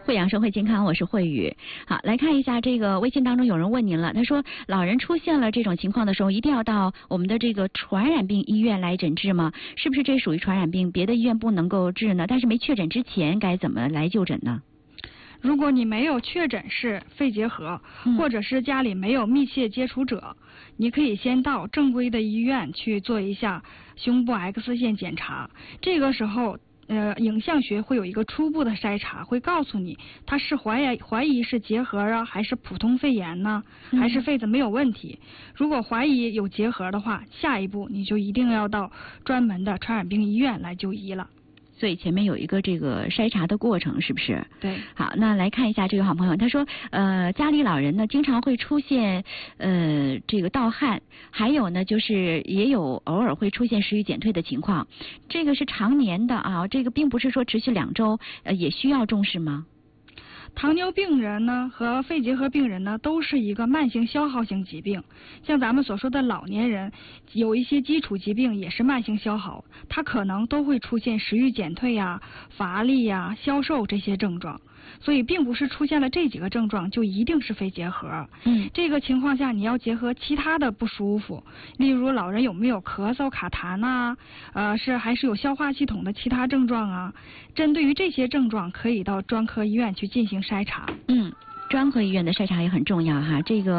惠阳生活健康，我是慧宇。好，来看一下这个微信当中有人问您了，他说老人出现了这种情况的时候，一定要到我们的这个传染病医院来诊治吗？是不是这属于传染病，别的医院不能够治呢？但是没确诊之前该怎么来就诊呢？ 如果你没有确诊是肺结核，或者是家里没有密切接触者，你可以先到正规的医院去做一下胸部 X 线检查。这个时候影像学会有一个初步的筛查，会告诉你它是怀疑是结核啊，还是普通肺炎呢，还是肺子没有问题。如果怀疑有结核的话，下一步你就一定要到专门的传染病医院来就医了。 所以前面有一个这个筛查的过程，是不是？ 对。 好，那来看一下这个好朋友，他说家里老人呢经常会出现这个盗汗，还有呢就是也有偶尔会出现食欲减退的情况，这个是常年的啊，这个并不是说持续2周，也需要重视吗？ 糖尿病人呢和肺结核病人呢都是一个慢性消耗性疾病，像咱们所说的老年人有一些基础疾病也是慢性消耗，它可能都会出现食欲减退呀、乏力呀、消瘦这些症状，所以并不是出现了这几个症状就一定是肺结核。这个情况下你要结合其他的不舒服，例如老人有没有咳嗽卡痰呐，还是有消化系统的其他症状啊，针对于这些症状可以到专科医院去进行筛查。 专科医院的筛查也很重要哈，这个